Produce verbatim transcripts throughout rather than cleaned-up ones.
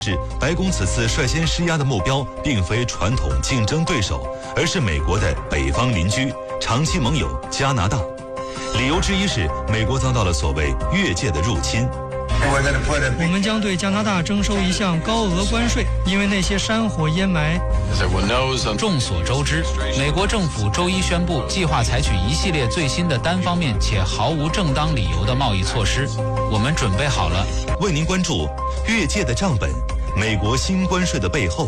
是白宫此次率先施压的目标并非传统竞争对手，而是美国的北方邻居、长期盟友加拿大。理由之一是美国遭到了所谓越界的入侵。 我们将对加拿大征收一项高额关税，因为那些山火烟霾。 众所周知，美国政府周一宣布，计划采取一系列最新的单方面且毫无正当理由的贸易措施。我们准备好了， 为您关注越界的账本，美国新关税的背后。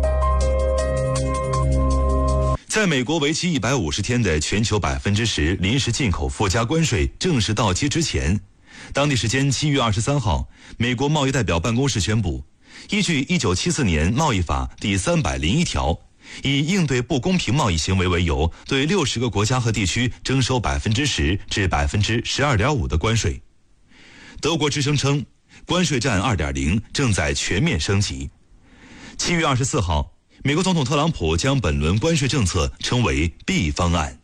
在美国为期一百五十天的全球百分之十临时进口附加关税正式到期之前，当地时间七月二十三号，美国贸易代表办公室宣布，依据一九七四年贸易法第三百零一条，以应对不公平贸易行为为由，对六十个国家和地区征收百分之十至百分之十二点五的关税。德国之声称，关税战二点零正在全面升级。七月二十四号，美国总统特朗普将本轮关税政策称为 B 方案。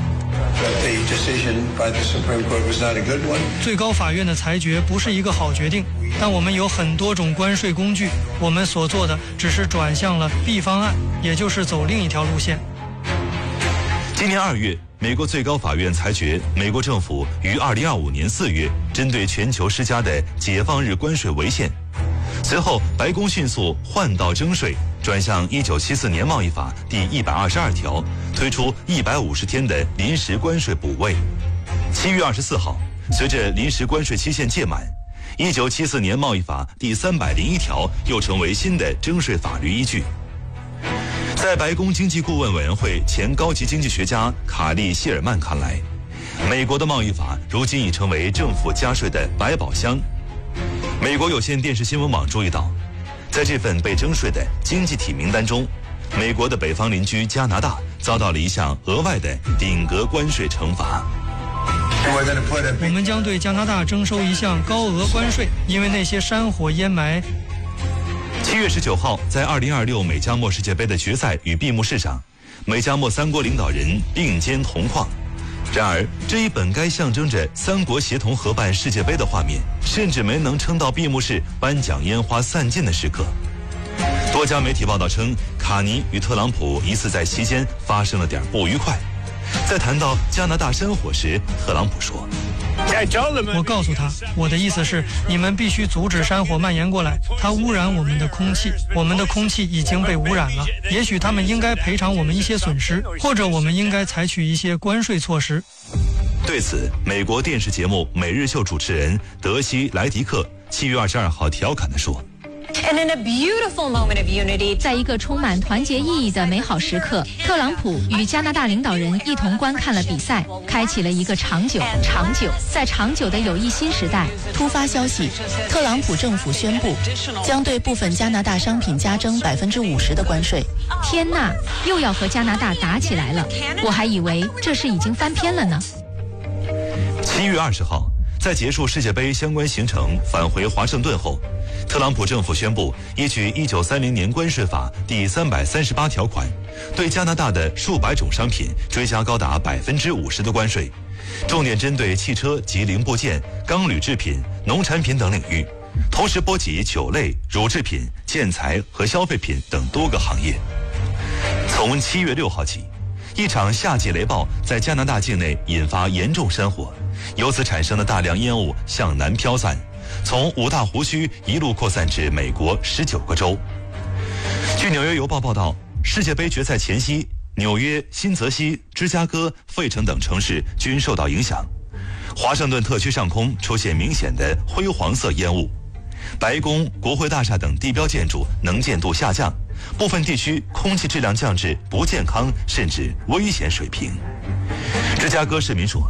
最高法院的裁决不是一个好决定，但我们有很多种关税工具，我们所做的只是转向了 B 方案，也就是走另一条路线。 今年二月，美国最高法院裁决美国政府于二零二五年四月针对全球施加的解放日关税违宪。随后，白宫迅速换道征税，转向一九七四年贸易法第一百二十二条，推出一百五十天的临时关税补位。七月二十四号，随着临时关税期限届满，一九七四年贸易法第三百零一条又成为新的征税法律依据。在白宫经济顾问委员会前高级经济学家卡利·谢尔曼看来，美国的贸易法如今已成为政府加税的百宝箱。美国有线电视新闻网注意到，在这份被征税的经济体名单中，美国的北方邻居加拿大遭到了一项额外的顶格关税惩罚。 我们将对加拿大征收一项高额关税，因为那些山火烟霾。 七月十九号，在二零二六美加墨世界杯的决赛与闭幕式上，美加墨三国领导人并肩同框。然而，这一本该象征着三国协同合办世界杯的画面，甚至没能撑到闭幕式颁奖烟花散尽的时刻。多家媒体报道称，卡尼与特朗普疑似在期间发生了点不愉快。在谈到加拿大山火时，特朗普说：“ 我告诉他，我的意思是，你们必须阻止山火蔓延过来，它污染我们的空气，我们的空气已经被污染了。也许他们应该赔偿我们一些损失，或者我们应该采取一些关税措施。” 对此，美国电视节目《每日秀》主持人德西·莱迪克七月二十二号调侃地说：“ 在一个充满团结意义的美好时刻，特朗普与加拿大领导人一同观看了比赛，开启了一个长久、长久在长久的友谊新时代。” 突发消息，特朗普政府宣布将对部分加拿大商品加征百分之五十的关税。 天哪，又要和加拿大打起来了！我还以为这事已经翻篇了呢。 七月二十号，在结束世界杯相关行程返回华盛顿后，特朗普政府宣布，依据一九三零年关税法第三百三十八条款，对加拿大的数百种商品追加高达百分之五十的关税，重点针对汽车及零部件、钢铝制品、农产品等领域，同时波及酒类、乳制品、建材和消费品等多个行业。从七月六号起，一场夏季雷暴在加拿大境内引发严重山火，由此产生的大量烟雾向南飘散，从五大湖区一路扩散至美国十九个州。据《纽约邮报》报道，世界杯决赛前夕，纽约、新泽西、芝加哥、费城等城市均受到影响。华盛顿特区上空出现明显的灰黄色烟雾，白宫、国会大厦等地标建筑能见度下降，部分地区空气质量降至不健康甚至危险水平。芝加哥市民说，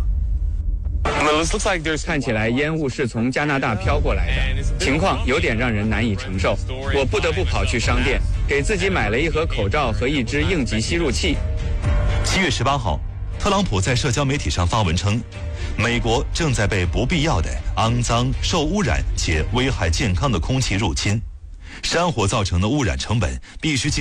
看起来烟雾是从加拿大飘过来的，情况有点让人难以承受。我不得不跑去商店，给自己买了一盒口罩和一支应急吸入器。 七月十八号，特朗普在社交媒体上发文称，美国正在被不必要的、肮脏、受污染且危害健康的空气入侵，山火造成的污染成本必须计